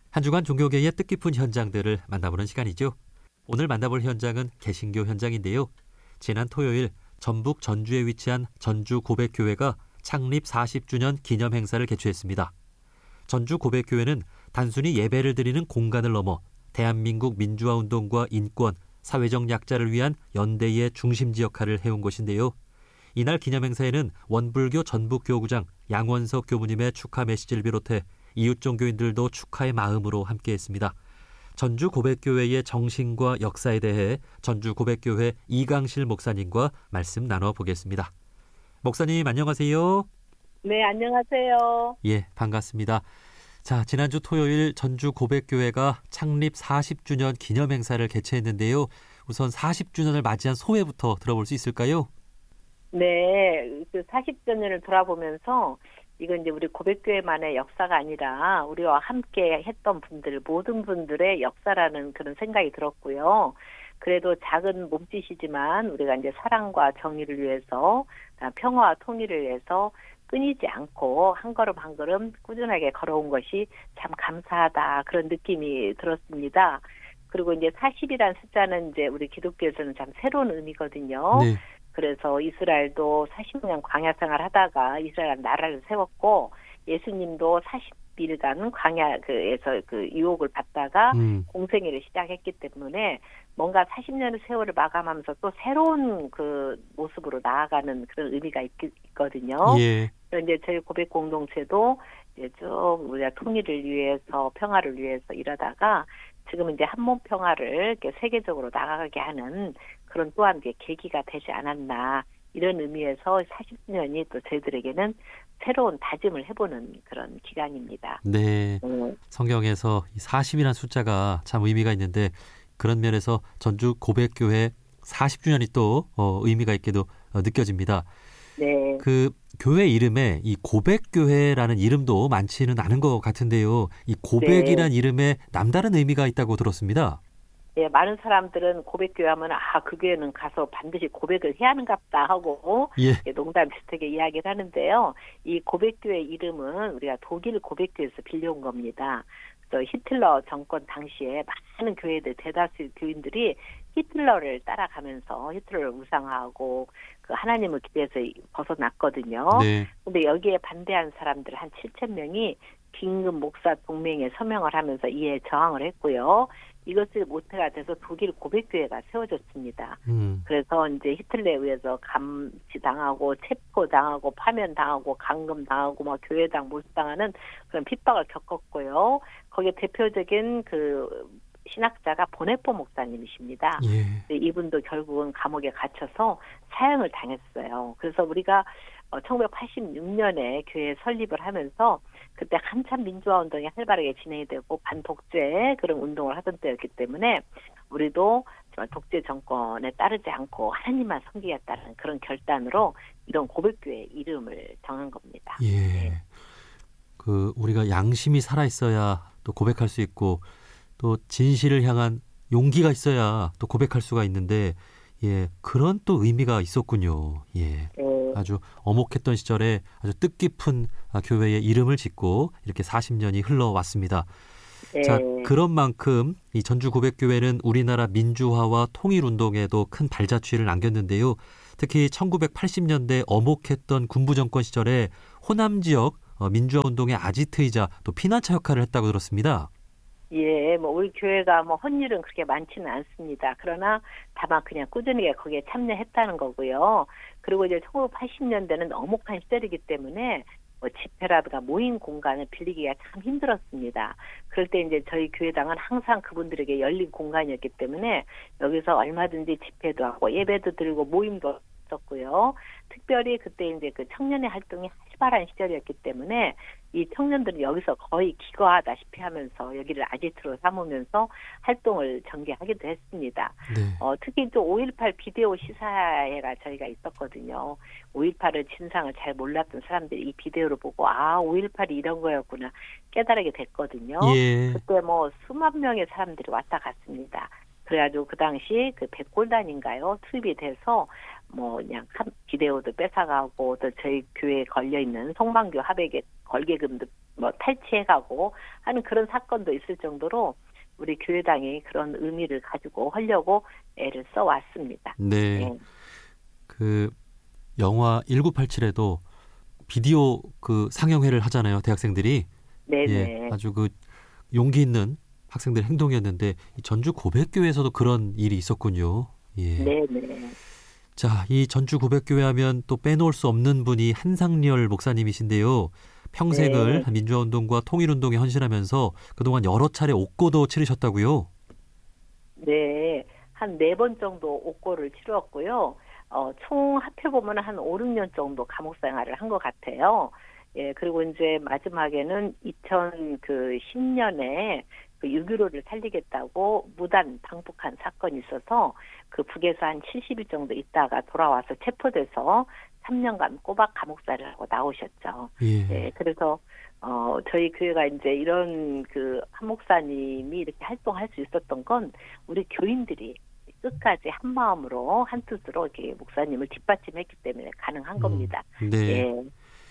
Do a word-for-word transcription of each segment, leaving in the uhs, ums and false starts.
한 주간 종교계의 뜻깊은 현장들을 만나보는 시간이죠. 오늘 만나볼 현장은 개신교 현장인데요. 지난 토요일 전북 전주에 위치한 전주고백교회가 창립 사십 주년 기념 행사를 개최했습니다. 전주고백교회는 단순히 예배를 드리는 공간을 넘어 대한민국 민주화 운동과 인권, 사회적 약자를 위한 연대의 중심지 역할을 해온 곳인데요. 이날 기념 행사에는 원불교 전북교구장 양원석 교무님의 축하 메시지를 비롯해 이웃 종교인들도 축하의 마음으로 함께했습니다. 전주고백교회의 정신과 역사에 대해 전주고백교회 이강실 목사님과 말씀 나눠보겠습니다. 목사님 안녕하세요. 네, 안녕하세요. 예, 반갑습니다. 자, 지난주 토요일 전주고백교회가 창립 사십 주년 기념 행사를 개최했는데요. 우선 사십 주년을 맞이한 소회부터 들어볼 수 있을까요? 네, 그 사십 주년을 돌아보면서 이건 이제 우리 고백교회만의 역사가 아니라 우리와 함께 했던 분들, 모든 분들의 역사라는 그런 생각이 들었고요. 그래도 작은 몸짓이지만 우리가 이제 사랑과 정의를 위해서, 평화와 통일을 위해서 끊이지 않고 한 걸음 한 걸음 꾸준하게 걸어온 것이 참 감사하다, 그런 느낌이 들었습니다. 그리고 이제 사십이란 숫자는 이제 우리 기독교에서는 참 새로운 의미거든요. 네. 그래서 이스라엘도 사십 년 광야 생활 하다가 이스라엘 나라를 세웠고, 예수님도 사십 일간 광야에서 그 유혹을 받다가 음. 공생애를 시작했기 때문에 뭔가 사십 년의 세월을 마감하면서 또 새로운 그 모습으로 나아가는 그런 의미가 있, 있거든요. 예. 이제 저희 고백 공동체도 이제 쭉 우리가 통일을 위해서, 평화를 위해서 일하다가 지금 이제 한몸 평화를 이렇게 세계적으로 나가게 하는 그런 또한 계기가 되지 않았나, 이런 의미에서 사십 년이 또 저희들에게는 새로운 다짐을 해보는 그런 기간입니다. 네, 음. 성경에서 사십이라는 숫자가 참 의미가 있는데 그런 면에서 전주고백교회 사십 주년이 또 어, 의미가 있게도 어, 느껴집니다. 네. 그 교회 이름에 이 고백교회라는 이름도 많지는 않은 것 같은데요. 이 고백이란 네. 이름에 남다른 의미가 있다고 들었습니다. 네, 많은 사람들은 고백교회 하면 아, 그 교회는 가서 반드시 고백을 해야 하는갑다 하고 예. 농담 비슷하게 이야기를 하는데요. 이 고백교회 이름은 우리가 독일 고백교회에서 빌려온 겁니다. 그래서 히틀러 정권 당시에 많은 교회들, 대다수 교인들이 히틀러를 따라가면서 히틀러를 우상화하고 그 하나님을 기대해서 벗어났거든요. 네. 근데 여기에 반대한 사람들 한 칠천 명이 긴급 목사 동맹에 서명을 하면서 이에 저항을 했고요. 이것을 모태가 돼서 독일 고백교회가 세워졌습니다. 음. 그래서 이제 히틀러에 의해서 감시당하고 체포당하고 파면당하고 감금당하고 막 교회당 몰수당하는 그런 핍박을 겪었고요. 거기에 대표적인 그 신학자가 보네포 목사님이십니다. 예. 이분도 결국은 감옥에 gat혀서 사형을 당했어요. 그래서 우리가 천구백팔십육 년에 교회 설립을 하면서 그때 한참 민주화 운동이 활발하게 진행이 되고 반독재 그런 운동을 하던 때였기 때문에 우리도 정말 독재 정권에 따르지 않고 하나님만 섬기겠다는 그런 결단으로 이런 고백교회 이름을 정한 겁니다. 예. 네. 그 우리가 양심이 살아 있어야 또 고백할 수 있고 또 진실을 향한 용기가 있어야 또 고백할 수가 있는데 예, 그런 또 의미가 있었군요. 예. 네. 아주 어목했던 시절에 아주 뜻깊은 교회의 이름을 짓고 이렇게 사십 년이 흘러왔습니다. 네. 자, 그런 만큼 이 전주고백교회는 우리나라 민주화와 통일운동에도 큰 발자취를 남겼는데요. 특히 천구백팔십 년대 어목했던 군부정권 시절에 호남 지역 민주화운동의 아지트이자 또 피난처 역할을 했다고 들었습니다. 예, 뭐 우리 교회가 뭐 헛일은 그렇게 많지는 않습니다. 그러나 다만 그냥 꾸준히 거기에 참여했다는 거고요. 그리고 이제 천구백팔십 년대는 어목한 시절이기 때문에 뭐 집회라든가 모임 공간을 빌리기가 참 힘들었습니다. 그럴 때 이제 저희 교회당은 항상 그분들에게 열린 공간이었기 때문에 여기서 얼마든지 집회도 하고 예배도 드리고 모임도 했었고요. 특별히 그때 이제 그 청년의 활동이 활발한 시절이었기 때문에 이 청년들은 여기서 거의 기거하다시피 하면서 여기를 아지트로 삼으면서 활동을 전개하기도 했습니다. 네. 어, 특히 또 오일팔 비데오 시사회가 저희가 있었거든요. 오일팔을 진상을 잘 몰랐던 사람들이 이 비데오를 보고 아, 오일팔이 이런 거였구나 깨달게 됐거든요. 예. 그때 뭐 수만 명의 사람들이 왔다 갔습니다. 그래가지고 그 당시 그 백골단인가요? 투입이 돼서 뭐 그냥 비데오도 뺏어가고 또 저희 교회에 걸려있는 송방교 합의계 걸개금도 뭐 탈취해가고 하는 그런 사건도 있을 정도로 우리 교회당이 그런 의미를 가지고 하려고 애를 써왔습니다. 네. 예. 그 영화 천구백팔십칠에도 비디오 그 상영회를 하잖아요. 대학생들이. 네네. 예, 아주 그 용기 있는 학생들 행동이었는데 이 전주 고백교회에서도 그런 일이 있었군요. 예. 네네. 자, 이 전주 고백교회 하면 또 빼놓을 수 없는 분이 한상렬 목사님이신데요. 평생을 네. 민주화운동과 통일운동에 헌신하면서 그동안 여러 차례 옥고도 치르셨다고요? 네. 한 네 번 정도 옥고를 치루었고요. 어, 총 합해보면 한 오, 육 년 정도 감옥 생활을 한 것 같아요. 예, 그리고 이제 마지막에는 이천십 년에 그 유교로를 살리겠다고 무단 방북한 사건이 있어서 그 북에서 한 칠십 일 정도 있다가 돌아와서 체포돼서 삼 년간 꼬박 감옥살이를 하고 나오셨죠. 예. 예, 그래서 어, 저희 교회가 이제 이런 그 한 목사님이 이렇게 활동할 수 있었던 건 우리 교인들이 끝까지 한 마음으로 한 뜻으로 이렇게 목사님을 뒷받침했기 때문에 가능한 겁니다. 음, 네. 예.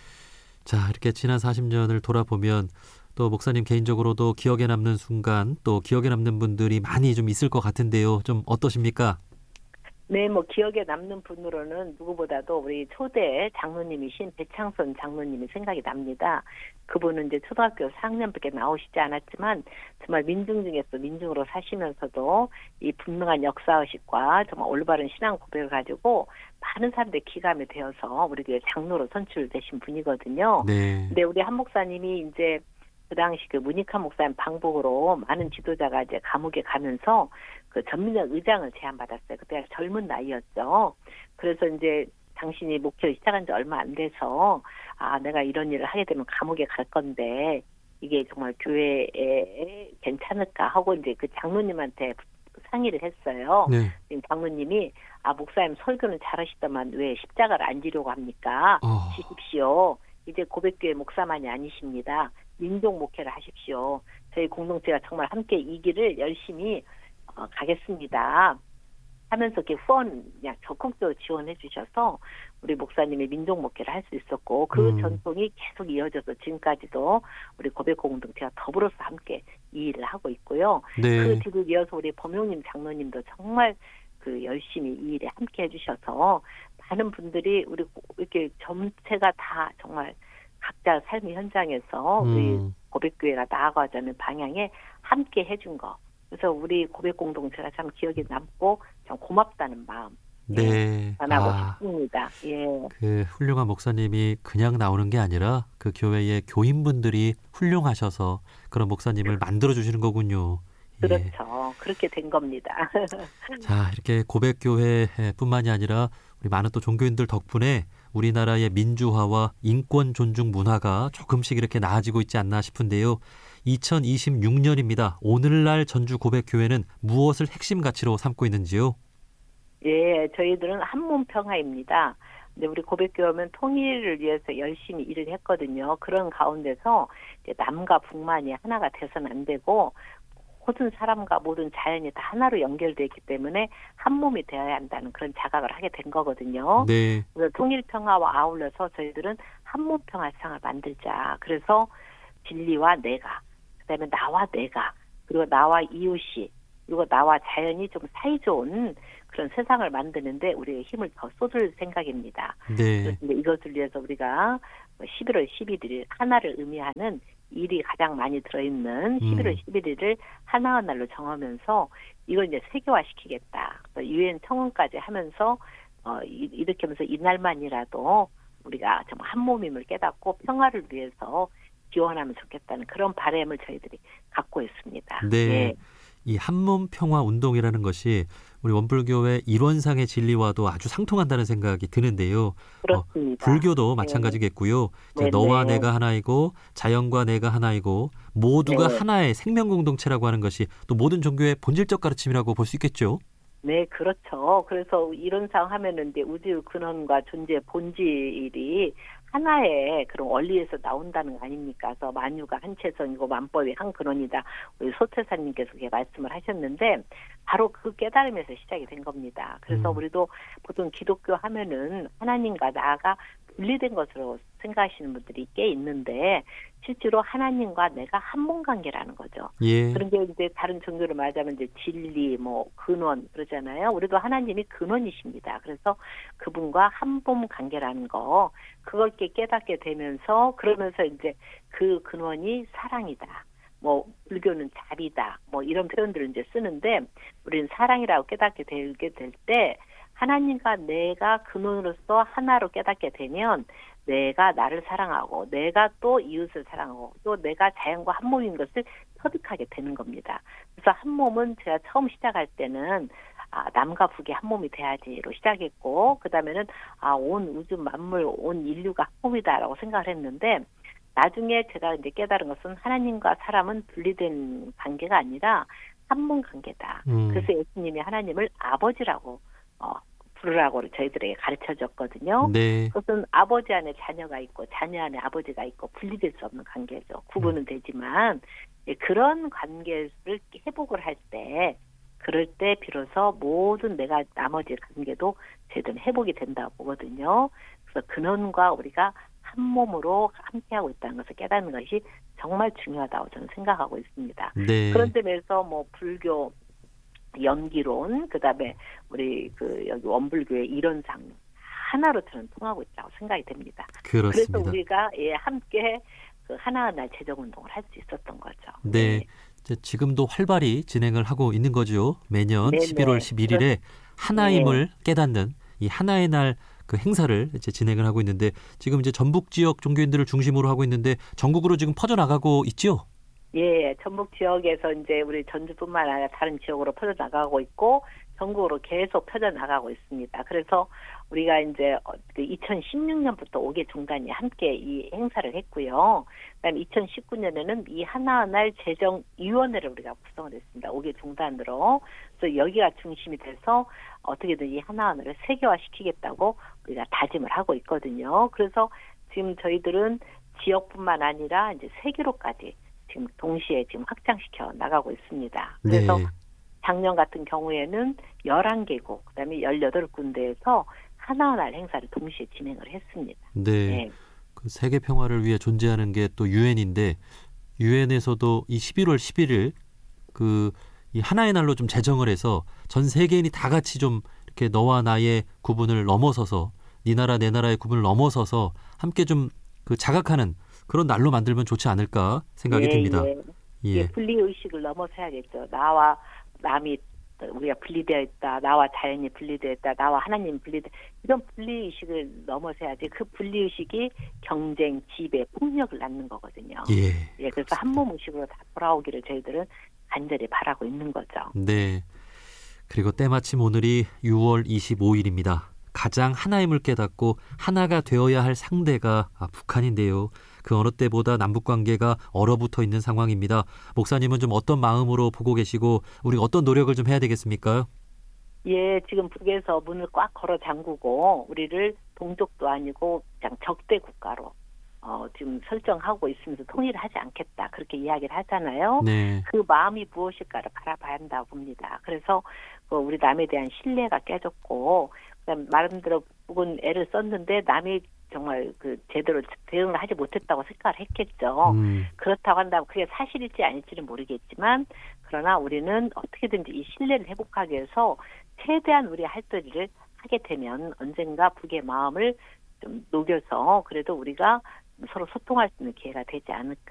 자, 이렇게 지난 사십 년을 돌아보면 또 목사님 개인적으로도 기억에 남는 순간 또 기억에 남는 분들이 많이 좀 있을 것 같은데요. 좀 어떠십니까? 네, 뭐 기억에 남는 분으로는 누구보다도 우리 초대 장로님이신 배창선 장로님이 생각이 납니다. 그분은 이제 초등학교 사 학년밖에 나오시지 않았지만 정말 민중 중에서 민중으로 사시면서도 이 분명한 역사의식과 정말 올바른 신앙 고백을 가지고 많은 사람들의 기감이 되어서 우리 교회 장로로 선출되신 분이거든요. 네. 근데 우리 한 목사님이 이제 그 당시 그 문익환 목사님 방북으로 많은 지도자가 이제 감옥에 가면서 그 전민혁 의장을 제안받았어요. 그때 젊은 나이였죠. 그래서 이제 당신이 목회를 시작한 지 얼마 안 돼서 아 내가 이런 일을 하게 되면 감옥에 갈 건데 이게 정말 교회에 괜찮을까 하고 이제 그 장로님한테 상의를 했어요. 네. 장로님이 아 목사님 설교는 잘하시더만 왜 십자가를 안 지려고 합니까? 어. 지십시오. 이제 고백교회 목사만이 아니십니다. 민족 목회를 하십시오. 저희 공동체가 정말 함께 이 길을 열심히 어, 가겠습니다. 하면서 이렇게 후원 그냥 적극적으로 지원해 주셔서 우리 목사님이 민족 목회를 할 수 있었고 그 음. 전통이 계속 이어져서 지금까지도 우리 고백 공동체가 더불어서 함께 이 일을 하고 있고요. 네. 그 뒤를 이어서 우리 범용님 장로님도 정말 그 열심히 이 일에 함께 해주셔서 많은 분들이 우리 이렇게 전체가 다 정말 각자 삶의 현장에서 음. 우리 고백교회가 나아가자는 방향에 함께 해준 거. 그래서 우리 고백 공동체가 참 기억에 남고 참 고맙다는 마음 네. 전하고 아, 싶습니다. 예. 그 훌륭한 목사님이 그냥 나오는 게 아니라 그 교회의 교인분들이 훌륭하셔서 그런 목사님을 만들어 주시는 거군요. 예. 그렇죠. 그렇게 된 겁니다. 자, 이렇게 고백교회뿐만이 아니라 우리 많은 또 종교인들 덕분에 우리나라의 민주화와 인권 존중 문화가 조금씩 이렇게 나아지고 있지 않나 싶은데요. 이천이십육 년입니다. 오늘날 전주 고백교회는 무엇을 핵심 가치로 삼고 있는지요? 예, 저희들은 한몸 평화입니다. 근데 우리 고백교회는 통일을 위해서 열심히 일을 했거든요. 그런 가운데서 이제 남과 북만이 하나가 돼서는 안 되고 모든 사람과 모든 자연이 다 하나로 연결되어 있기 때문에 한 몸이 되어야 한다는 그런 자각을 하게 된 거거든요. 네. 그래서 통일 평화와 아울러서 저희들은 한 몸 평화 세상을 만들자. 그래서 진리와 내가, 그다음에 나와 내가, 그리고 나와 이웃이, 그리고 나와 자연이 좀 사이좋은 그런 세상을 만드는데 우리의 힘을 더 쏟을 생각입니다. 네. 그런데 이것을 위해서 우리가 십일월 십일일 하나를 의미하는 일이 가장 많이 들어있는 십일월 십일일을 하나의 날로 정하면서 이걸 이제 세계화시키겠다. 유엔 청원까지 하면서 어, 이렇게 하면서 이날만이라도 우리가 정말 한 몸임을 깨닫고 평화를 위해서 지원하면 좋겠다는 그런 바람을 저희들이 갖고 있습니다. 네. 예. 이 한몸 평화 운동이라는 것이 우리 원불교의 일원상의 진리와도 아주 상통한다는 생각이 드는데요. 그렇습니다. 어, 불교도 마찬가지겠고요. 이제 네, 너와 네. 내가 하나이고 자연과 내가 하나이고 모두가 네. 하나의 생명 공동체라고 하는 것이 또 모든 종교의 본질적 가르침이라고 볼 수 있겠죠. 네, 그렇죠. 그래서 이론상 하면은 이제 우주 근원과 존재의 본질이 하나의 그런 원리에서 나온다는 거 아닙니까? 그래서 만유가 한 체성이고 만법이 한 근원이다. 우리 소태사님께서 그렇게 말씀을 하셨는데 바로 그 깨달음에서 시작이 된 겁니다. 그래서 음. 우리도 보통 기독교 하면은 하나님과 나아가 분리된 것으로 생각하시는 분들이 꽤 있는데 실제로 하나님과 내가 한 몸 관계라는 거죠. 예. 그런 게 이제 다른 종교로 말하자면 이제 진리, 뭐 근원 그러잖아요. 우리도 하나님이 근원이십니다. 그래서 그분과 한 몸 관계라는 거 그걸 깨닫게 되면서 그러면서 이제 그 근원이 사랑이다. 뭐 불교는 자비다. 뭐 이런 표현들을 이제 쓰는데 우리는 사랑이라고 깨닫게 되게 될 때 하나님과 내가 근원으로서 하나로 깨닫게 되면 내가 나를 사랑하고 내가 또 이웃을 사랑하고 또 내가 자연과 한 몸인 것을 터득하게 되는 겁니다. 그래서 한 몸은 제가 처음 시작할 때는 아, 남과 북이 한 몸이 돼야지로 시작했고 그 다음에는 아, 온 우주 만물, 온 인류가 한 몸이다라고 생각을 했는데 나중에 제가 이제 깨달은 것은 하나님과 사람은 분리된 관계가 아니라 한 몸 관계다. 음. 그래서 예수님이 하나님을 아버지라고 어, 부르라고 저희들에게 가르쳐줬거든요. 네. 그것은 아버지 안에 자녀가 있고 자녀 안에 아버지가 있고 분리될 수 없는 관계죠. 구분은 되지만 그런 관계를 회복을 할 때 그럴 때 비로소 모든 내가 나머지 관계도 제대로 회복이 된다고 보거든요. 그래서 근원과 우리가 한 몸으로 함께하고 있다는 것을 깨닫는 것이 정말 중요하다고 저는 생각하고 있습니다. 네. 그런 점에서 뭐 불교 연기론, 그 다음에 우리 그 여기 원불교의 이론상 하나로 저는 통하고 있다고 생각이 됩니다. 그렇습니다. 그래서 우리가 예, 함께 그 하나하나 재정운동을 할 수 있었던 거죠. 네. 이제 지금도 활발히 진행을 하고 있는 거죠. 매년 네네. 십일월 십일일에 하나임을 깨닫는 이 하나의 날 그 행사를 이제 진행을 하고 있는데 지금 이제 전북 지역 종교인들을 중심으로 하고 있는데 전국으로 지금 퍼져나가고 있죠? 예, 전북 지역에서 이제 우리 전주뿐만 아니라 다른 지역으로 퍼져나가고 있고 전국으로 계속 퍼져나가고 있습니다. 그래서 우리가 이제 이천십육 년부터 오 개 종단이 함께 이 행사를 했고요. 그다음에 이천십구 년에는 이 하나하나 재정위원회를 우리가 구성을 했습니다. 오 개 종단으로. 그래서 여기가 중심이 돼서 어떻게든 이 하나하나를 세계화시키겠다고 우리가 다짐을 하고 있거든요. 그래서 지금 저희들은 지역뿐만 아니라 이제 세계로까지 지금 동시에 지금 확장시켜 나가고 있습니다. 그래서 네. 작년 같은 경우에는 열한 개국, 그다음에 열여덟 군데에서 하나하나 행사를 동시에 진행을 했습니다. 네. 네. 그 세계 평화를 위해 존재하는 게 또 유엔인데 유엔에서도 이 십일월 십일일 그 이 하나의 날로 좀 제정을 해서 전 세계인이 다 같이 좀 이렇게 너와 나의 구분을 넘어서서 네 나라 내 나라의 구분을 넘어서서 함께 좀 그 자각하는 그런 날로 만들면 좋지 않을까 생각이 예, 듭니다. 예. 예. 예, 분리의식을 넘어서야겠죠. 나와 남이 우리가 분리되어 있다. 나와 자연이 분리되어 있다. 나와 하나님이 분리되어 이런 분리의식을 넘어서야지 그 분리의식이 경쟁, 지배, 폭력을 낳는 거거든요. 예. 예, 그래서 한 몸 의식으로 다 돌아오기를 저희들은 간절히 바라고 있는 거죠. 네. 그리고 때마침 오늘이 유월 이십오일입니다. 가장 하나임을 깨닫고 하나가 되어야 할 상대가 아, 북한인데요. 그 어느 때보다 남북관계가 얼어붙어 있는 상황입니다. 목사님은 좀 어떤 마음으로 보고 계시고 우리가 어떤 노력을 좀 해야 되겠습니까? 예, 지금 북에서 문을 꽉 걸어 잠그고 우리를 동족도 아니고 그냥 적대 국가로 어, 지금 설정하고 있으면서 통일을 하지 않겠다. 그렇게 이야기를 하잖아요. 네. 그 마음이 무엇일까를 바라봐야 한다고 봅니다. 그래서 그 우리 남에 대한 신뢰가 깨졌고 그다음 말씀대로 북은 애를 썼는데 남이 정말 그 제대로 대응을 하지 못했다고 생각을 했겠죠. 음. 그렇다고 한다면 그게 사실일지 아닐지는 모르겠지만 그러나 우리는 어떻게든지 이 신뢰를 회복하기 위해서 최대한 우리 할도리를 하게 되면 언젠가 북의 마음을 좀 녹여서 그래도 우리가 서로 소통할 수 있는 기회가 되지 않을까.